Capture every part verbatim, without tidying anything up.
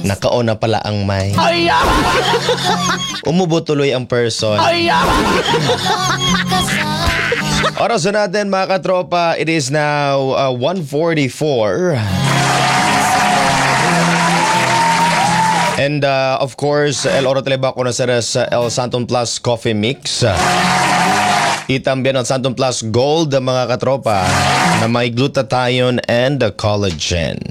Nakaon na pala ang may. Umubo tuloy ang person. Oras na natin mga katropa. It is now uh, one forty-four. And uh, of course, El Oro Telebaco na sa El Santon Plus Coffee Mix. Itambian ang Santon Plus Gold mga katropa na may glutathione and collagen.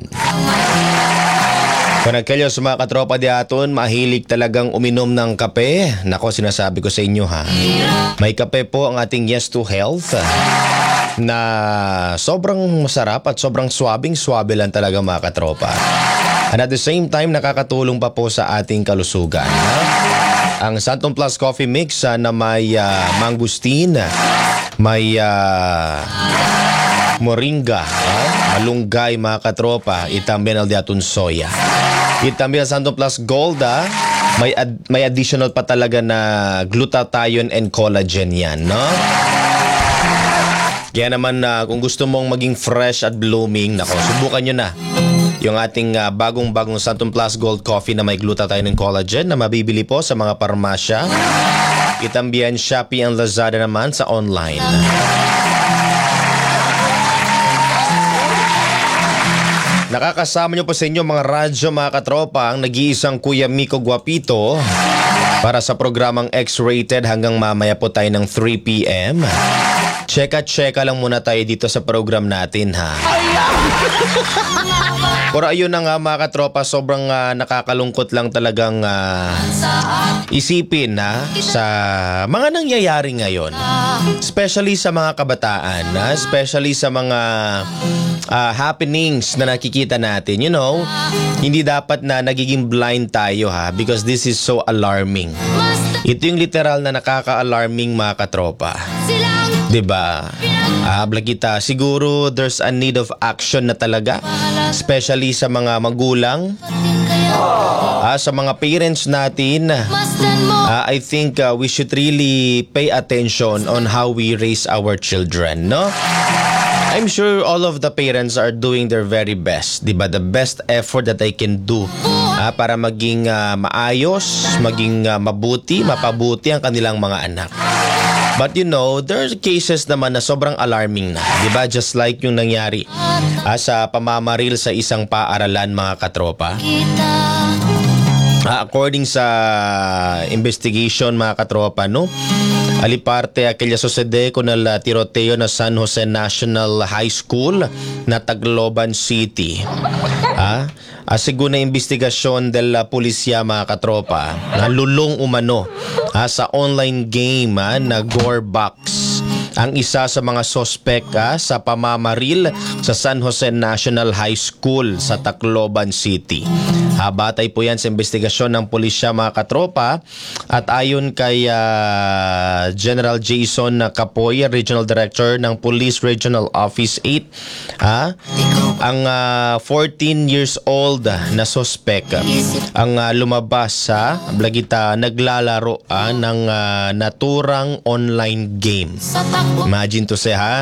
Kung nagkalyo sa mga katropa di aton, mahilig talagang uminom ng kape. Nako, sinasabi ko sa inyo ha. May kape po ang ating Yes to Health na sobrang masarap at sobrang swabing-swabe lang talaga mga katropa. And at the same time, nakakatulong pa po sa ating kalusugan. Ha? Ang Santon Plus Coffee Mix uh, na may uh, mangustin, may uh, moringa, uh, malunggay mga katropa, itambian al diatun soya. Itambian Santon Plus Gold, uh, may, ad- may additional pa talaga na glutathione and collagen yan, no? Kaya naman uh, kung gusto mong maging fresh at blooming, nako, subukan nyo na yung ating uh, bagong-bagong Santon Plus Gold Coffee na may glutathione and collagen na mabibili po sa mga parmasya. Itambian, Shopee and Lazada naman sa online. Nakakasama nyo po sa inyo mga radyo mga katropa ang nag-iisang Kuya Miko Guapito para sa programang X-Rated hanggang mamaya po tayo ng three p.m. Cheka-cheka lang muna tayo dito sa program natin ha. Pero ayun na nga mga katropa, sobrang uh, nakakalungkot lang talagang uh, isipin na sa mga nangyayari ngayon. Especially sa mga kabataan, ha? Especially sa mga uh, happenings na nakikita natin. You know, hindi dapat na nagiging blind tayo ha, because this is so alarming. Ito yung literal na nakaka-alarming mga katropa. Diba? Ah, kita, siguro there's a need of action na talaga, especially sa mga magulang, ah, sa mga parents natin. Ah, I think uh, we should really pay attention on how we raise our children, no? I'm sure all of the parents are doing their very best, diba? The best effort that they can do ah, para maging uh, maayos, maging uh, mabuti, mapabuti ang kanilang mga anak. But you know, there are cases naman na sobrang alarming na, di ba? Just like yung nangyari ah, sa pamamaril sa isang paaralan mga katropa. Ah, according sa investigation mga katropa, no? Aliparte aquella sucede con el tiroteo na San Jose National High School na Tacloban City. Ah, Según na investigasyon del la pulisya mga katropa, nalulong umano ah, sa online game ah, na Gore Box ang isa sa mga sospek ah, sa pamamaril sa San Jose National High School sa Tacloban City. Ah, batay po yan sa investigasyon ng pulisya mga katropa at ayon kay uh, General Jason Capoy, Regional Director ng Police Regional Office eight, ah, ang uh, fourteen years old na sospek ang uh, lumabas sa blagita naglalaro ah, ng uh, naturang online game. Imagine to say ha.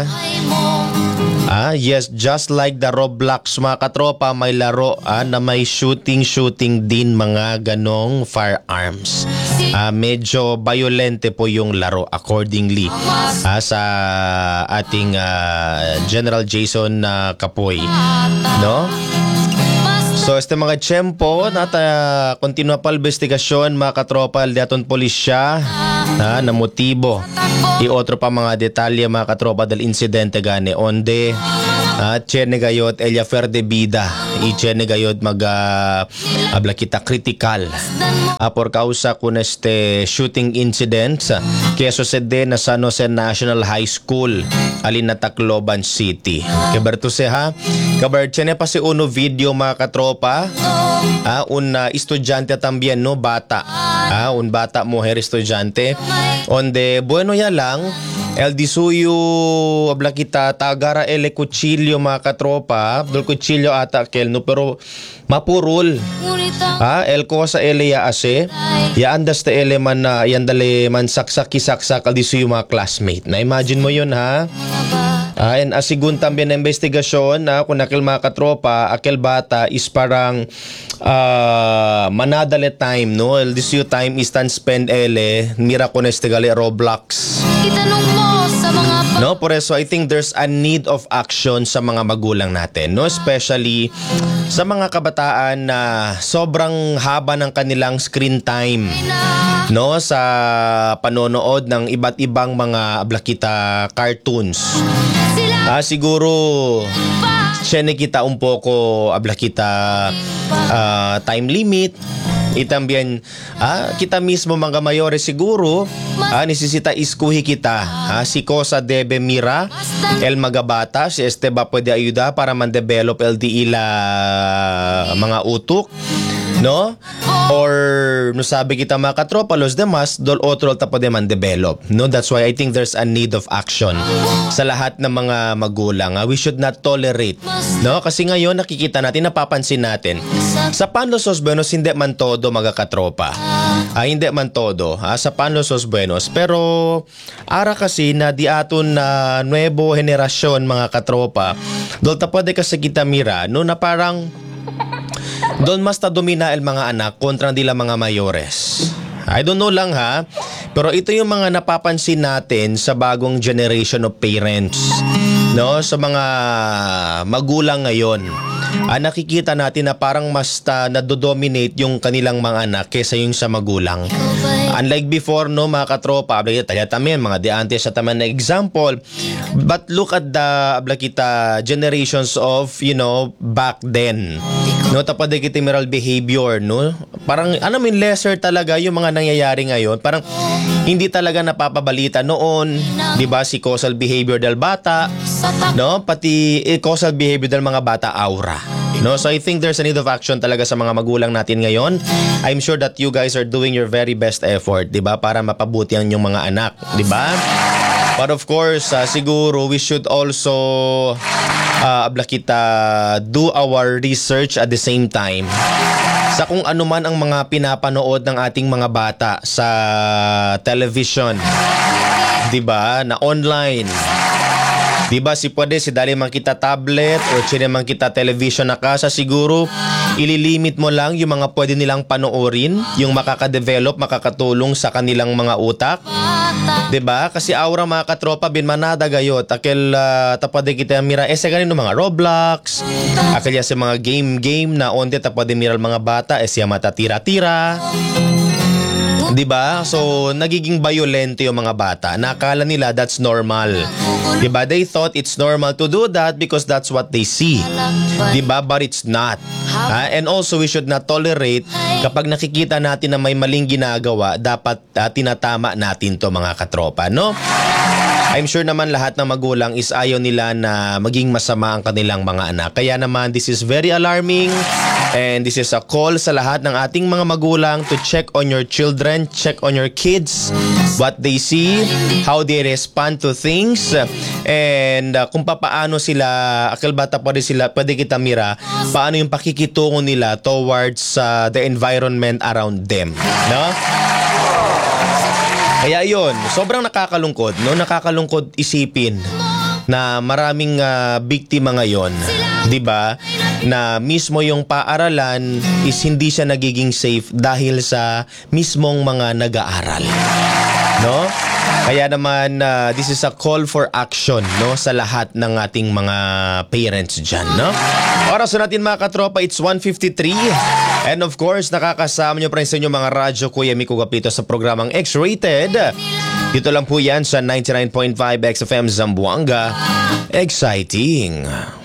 Ah, yes, just like the Roblox mga katropa, may laro ah, na may shooting-shooting din mga ganong firearms. Ah, medyo violente po yung laro accordingly ah, sa ating ah, General Jason uh, Capoy. No? So, este mga tiyempo, nata continua pa investigasyon mga katropa daton polisya na, na motibo. I otro pa mga detalye mga katropa del insidente gane onde at chene gayot Elia Ferde Vida i chene gayot mag uh, abla kita critical uh, por causa kun este shooting incident kaya sucede na San Jose National High School alin na Tacloban City. Keberto se ha kabar chene pa si uno video mga katropa ah, un uh, estudyante también no bata ah, un bata mujer estudyante onde bueno ya lang el disuyo abla kita tagara ele kuchilyo mga katropa dol kuchilyo ata kel no pero mapurul ah el ko sa ele ya ase ya andas ta ele man na yan dale man saksak kisaksak al disuyo mga classmate na imagine mo yun ha Ah, and asigun también na investigasyon na kung nakil mga katropa, akil bata is parang ah, manadale time, no? El disyo time istan spend ele, mira con este gali Roblox. Itanong mo sa mga pa- No, por eso I think there's a need of action sa mga magulang natin, no? Especially sa mga kabataan na sobrang haba ng kanilang screen time, no, sa panonood ng iba't ibang mga ablakita cartoons. sila Ah, siguro siya kita un poco ablakita ah, time limit. Y también ah, kita mismo mga mayores siguro ah, nisisita iskuhi kita ah, si Cosa debe mira el magabata si este ba pwede ayuda para man-develop el di ila mga utok, no? Or no sabi kita mga katropa, los demás dol otro ta pwede man-develop, no? That's why I think there's a need of action sa lahat ng mga magulang. ah. We should not tolerate, no? Kasi ngayon nakikita natin, napapansin natin sa Panlosos Buenos hindi man todo mga katropa. Ah, hindi man todo ah, sa Panlosos Buenos, pero ara kasi na di aton na nuevo henerasyon mga katropa dol ta pwede kasi kita mira, no, na parang doon mas domina el mga anak kontra nila mga mayores. I don't know lang ha, pero ito yung mga napapansin natin sa bagong generation of parents, no, sa mga magulang ngayon. Ah, nakikita natin na parang mas uh, nadodominate yung kanilang mga anak kaysa yung sa magulang. Unlike before, no, mga katropa, ablakita tamen, mga diante sa taman na example. But look at the ablakita generations of, you know, back then. No, tapos de kita moral behavior, no? Parang, ano min, lesser talaga yung mga nangyayari ngayon. Parang, hindi talaga napapabalita noon, di ba, si causal behavior del bata, sa tak- no? Pati eh, causal behavior del mga bata aura. No, so I think there's a need of action talaga sa mga magulang natin ngayon. I'm sure that you guys are doing your very best effort, 'di ba, para mapabuti ang inyong mga anak, 'di ba? But of course, uh, siguro we should also uh, abla kita do our research at the same time sa kung ano man ang mga pinapanood ng ating mga bata sa television, 'di ba, na online. Diba si pwede si dali man kita tablet o chine man kita television na kasa, siguro ililimit mo lang yung mga pwede nilang panoorin, yung makaka-develop, makakatulong sa kanilang mga utak. bata. Diba? Kasi aura mga katropa bin manada gayot akil uh, tapade kita mira ese ganino mga Roblox, akil ya sa mga game-game na onde tapade miral mga bata esya mata tira-tira. Diba? So, nagiging violento yung mga bata. Nakala nila that's normal. Diba? They thought it's normal to do that because that's what they see. Diba? But it's not. Ha? And also, we should not tolerate kapag nakikita natin na may maling ginagawa, dapat uh, tinatama natin to mga katropa, no? I'm sure naman lahat ng magulang is ayaw nila na maging masama ang kanilang mga anak. Kaya naman, this is very alarming and this is a call sa lahat ng ating mga magulang to check on your children, check on your kids, what they see, how they respond to things, and uh, kung papaano sila, akil bata pa rin sila, pwede kita mira, paano yung pakikitungo nila towards uh, the environment around them. No? Kaya yun, sobrang nakakalungkod, no? Nakakalungkod isipin na maraming uh, biktima ngayon, 'di ba? Na mismo yung paaralan is hindi siya nagiging safe dahil sa mismong mga nag-aaral. No? Kaya naman uh, this is a call for action, no, sa lahat ng ating mga parents diyan, no? Oras na natin mga katropa, it's one fifty-three. And of course, nakakasama nyo pa rin sa inyo mga radyo, Kuya Miko Gapito sa programang X-Rated. Dito lang po yan sa ninety-nine point five X F M Zamboanga. Exciting!